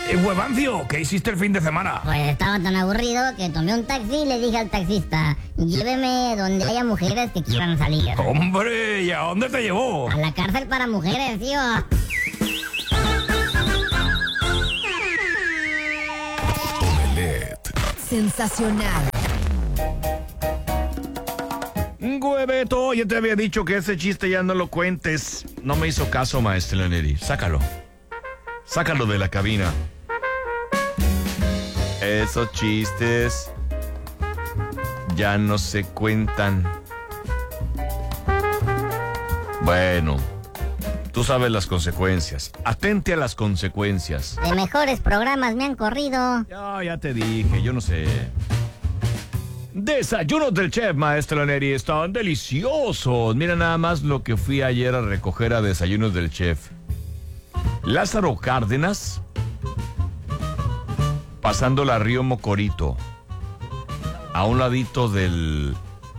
Huevancio, ¿qué hiciste el fin de semana? Pues estaba tan aburrido que tomé un taxi y le dije al taxista, lléveme donde haya mujeres que quieran salir. Hombre, ¿y a dónde te llevó? A la cárcel para mujeres, tío. Omelette. Sensacional. Hueveto, ya te había dicho que ese chiste ya no lo cuentes. No me hizo caso, maestra Neri. Sácalo. Sácalo de la cabina. Esos chistes ya no se cuentan. Bueno, tú sabes las consecuencias. Atente a las consecuencias. De mejores programas me han corrido. Ya te dije, yo no sé. Desayunos del chef, maestra Neri, estaban deliciosos. Mira nada más lo que fui ayer a recoger a Desayunos del Chef. Lázaro Cárdenas, pasando la Río Mocorito, a un ladito del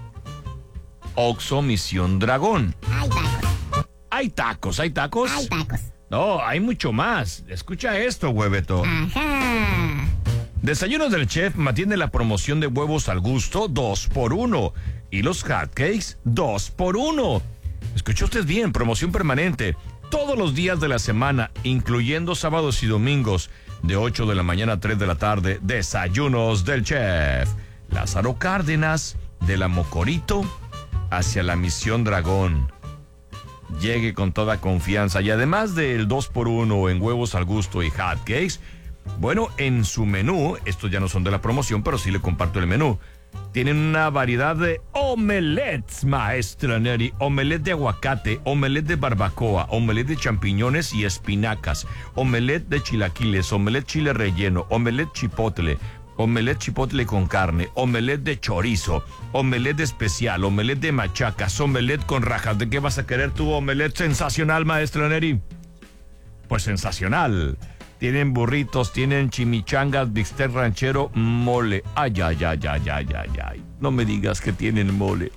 Oxxo Misión Dragón. Hay tacos. ¿Hay tacos? ¿Hay tacos? Hay tacos. No, hay mucho más. Escucha esto, hueveto. Ajá. Desayunos del Chef mantiene la promoción de huevos al gusto 2x1 y los hotcakes 2x1. Escuchó usted bien, promoción permanente. Todos los días de la semana, incluyendo sábados y domingos, de 8 de la mañana a 3 de la tarde, Desayunos del Chef. Lázaro Cárdenas, de la Mocorito, hacia la Misión Dragón. Llegue con toda confianza. Y además del 2x1 en huevos al gusto y hotcakes, bueno, en su menú, estos ya no son de la promoción, pero sí le comparto el menú. Tienen una variedad de omelettes, maestra Neri. Omelette de aguacate, omelette de barbacoa, omelette de champiñones y espinacas, omelette de chilaquiles, omelette chile relleno, omelette chipotle, omelette chipotle con carne, omelette de chorizo, omelette especial, omelette de machacas, omelette con rajas. ¿De qué vas a querer tu omelette sensacional, maestra Neri? Pues sensacional. Tienen burritos, tienen chimichangas, bistec ranchero, mole. Ay. No me digas que tienen mole.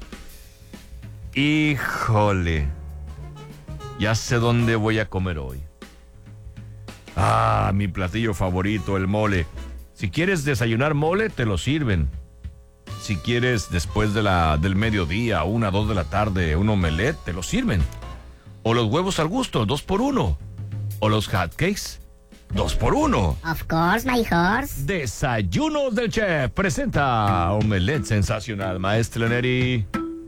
Híjole. Ya sé dónde voy a comer hoy. Mi platillo favorito, el mole. Si quieres desayunar mole, te lo sirven. Si quieres después del mediodía, 1, 2 de la tarde, un omelette, te lo sirven. O los huevos al gusto, 2x1. O los hotcakes, 2x1. Of course, my horse. Desayunos del Chef presenta omelette sensacional, maestra Neri.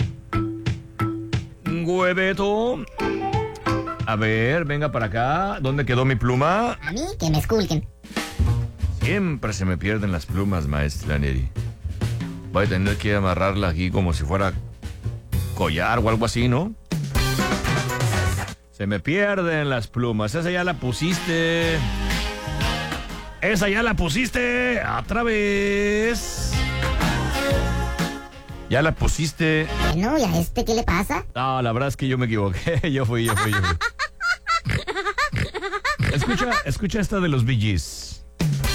Hueveto. A ver, venga para acá. ¿Dónde quedó mi pluma? A mí que me esculquen. Siempre se me pierden las plumas, maestra Neri. Voy a tener que amarrarla aquí como si fuera collar o algo así, ¿no? Se me pierden las plumas. Esa ya la pusiste. Esa ya la pusiste. Otra vez. Ya la pusiste. Bueno, ¿y a este qué le pasa? No, la verdad es que yo me equivoqué. Yo fui. Escucha esta de los Bee Gees.